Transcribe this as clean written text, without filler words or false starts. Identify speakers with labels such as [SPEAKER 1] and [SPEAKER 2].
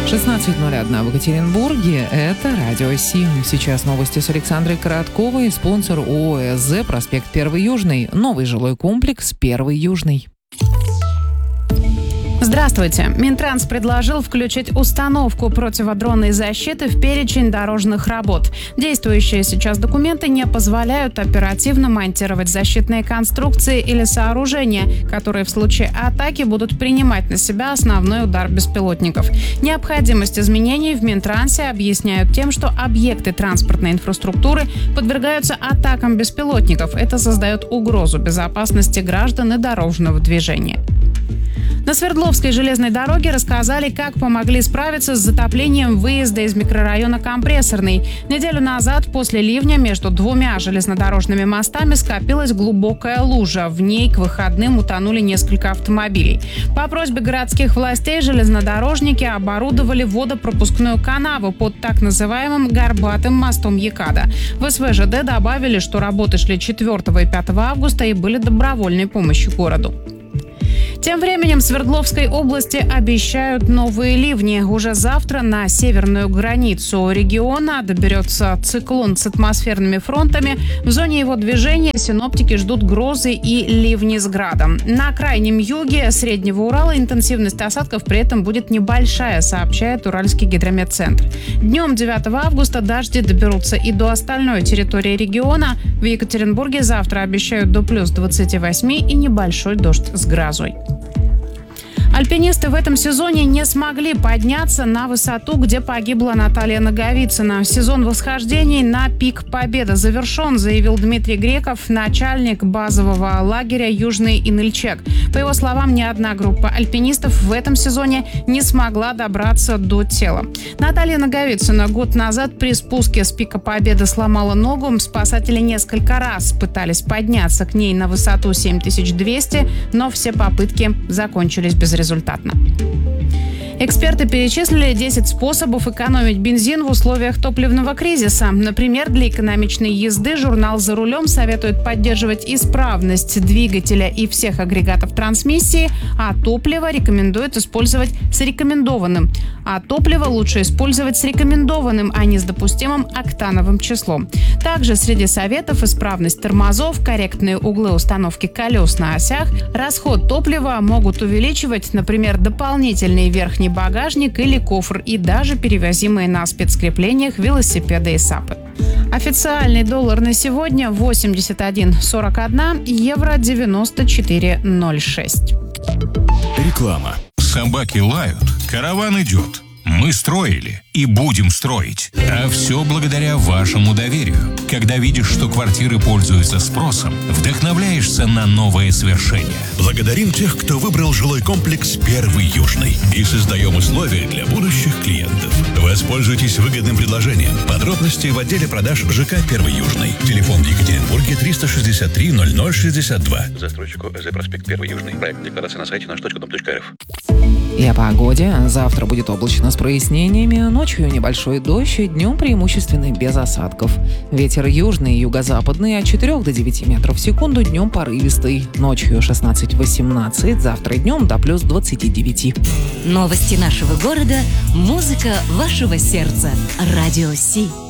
[SPEAKER 1] 16:01 в Екатеринбурге. Это Радио Си. Сейчас новости с Александрой Коротковой. Спонсор ООО СЗ, проспект 1 Южный. Новый жилой комплекс 1 Южный.
[SPEAKER 2] Здравствуйте. Минтранс предложил включить установку противодронной защиты в перечень дорожных работ. Действующие сейчас документы не позволяют оперативно монтировать защитные конструкции или сооружения, которые в случае атаки будут принимать на себя основной удар беспилотников. Необходимость изменений в Минтрансе объясняют тем, что объекты транспортной инфраструктуры подвергаются атакам беспилотников. Это создает угрозу безопасности граждан и дорожного движения. На Свердловской железной дороге рассказали, как помогли справиться с затоплением выезда из микрорайона Компрессорный. Неделю назад после ливня между двумя железнодорожными мостами скопилась глубокая лужа. В ней к выходным утонули несколько автомобилей. По просьбе городских властей железнодорожники оборудовали водопропускную канаву под так называемым горбатым мостом Якада. В СВЖД добавили, что работы шли 4 и 5 августа и были добровольной помощью городу. Тем временем в Свердловской области обещают новые ливни. Уже завтра на северную границу региона доберется циклон с атмосферными фронтами. В зоне его движения синоптики ждут грозы и ливни с градом. На крайнем юге Среднего Урала интенсивность осадков при этом будет небольшая, сообщает Уральский гидрометцентр. Днем 9 августа дожди доберутся и до остальной территории региона. В Екатеринбурге завтра обещают до плюс 28 и небольшой дождь с грозой. Альпинисты в этом сезоне не смогли подняться на высоту, где погибла Наталья Наговицына. Сезон восхождений на пик Победы завершен, заявил Дмитрий Греков, начальник базового лагеря «Южный Инельчек». По его словам, ни одна группа альпинистов в этом сезоне не смогла добраться до тела. Наталья Наговицына год назад при спуске с пика Победы сломала ногу. Спасатели несколько раз пытались подняться к ней на высоту 7200, но все попытки закончились безрезультатно. Эксперты перечислили 10 способов экономить бензин в условиях топливного кризиса. Например, для экономичной езды журнал «За рулем» советует поддерживать исправность двигателя и всех агрегатов трансмиссии, а топливо рекомендует использовать с рекомендованным. А топливо лучше использовать с рекомендованным, а не с допустимым октановым числом. Также среди советов исправность тормозов, корректные углы установки колес на осях, расход топлива могут увеличивать, например, дополнительный верхний багажник или кофр и даже перевозимые на спецкреплениях велосипеды и САПы. Официальный доллар на сегодня 81,41, евро 94,06.
[SPEAKER 3] Реклама. Собаки лают, караван идет. Мы строили и будем строить. А все благодаря вашему доверию. Когда видишь, что квартиры пользуются спросом, вдохновляешься на новые свершения.
[SPEAKER 4] Благодарим тех, кто выбрал жилой комплекс 1 Южный. И создаем условия для будущих клиентов. Воспользуйтесь выгодным предложением. Подробности в отделе продаж ЖК 1 Южный. Телефон в Екатеринбурге 363 0062.
[SPEAKER 5] Застройщику ЭЗ проспект 1 Южный. Проект декларации на сайте наш.дом.рф.
[SPEAKER 1] И о погоде. Завтра будет облачно с прояснениями. Ночью небольшой дождь, днем преимущественно без осадков. Ветер южный и юго-западный от 4 до 9 метров в секунду, днем порывистый. Ночью 16-18, завтра днем до плюс 29.
[SPEAKER 6] Новости нашего города, музыка вашего сердца. Радио Си.